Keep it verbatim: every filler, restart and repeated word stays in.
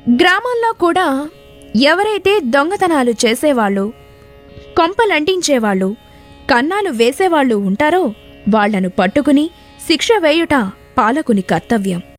గ్రామాల్లో కూడా ఎవరైతే దొంగతనాలు చేసేవాళ్ళు, కొంపలంటించేవాళ్ళు, కన్నాలు వేసేవాళ్ళు ఉంటారో వాళ్లను పట్టుకుని శిక్ష వేయుట పాలకుని కర్తవ్యం.